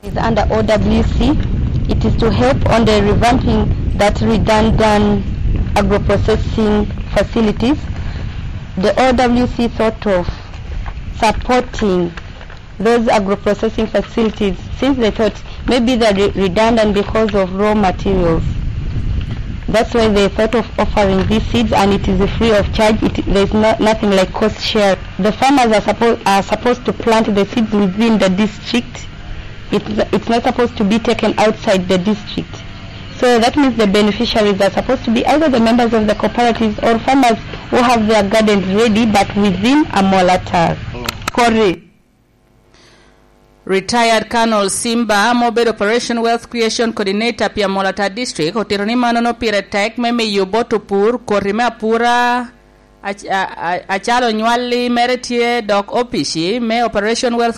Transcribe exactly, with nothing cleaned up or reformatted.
It's under O W C. It is to help on the revamping that redundant agro-processing facilities. The O W C thought of supporting those agro-processing facilities since they thought maybe they're re- redundant because of raw materials. That's why they thought of offering these seeds, and it is free of charge. It, there's no, nothing like cost share. The farmers are, suppo- are supposed to plant the seeds within the district. It's, it's not supposed to be taken outside the district. So that means the beneficiaries are supposed to be either the members of the cooperatives or farmers who have their gardens ready but within a molatar. Correct. Retired Colonel Simba Mobile Operation Wealth Creation Coordinator pia Molata District otironi manono pire tek meme yuboto pur korime apura achalo nywali meretie dok opishi me Operation Wealth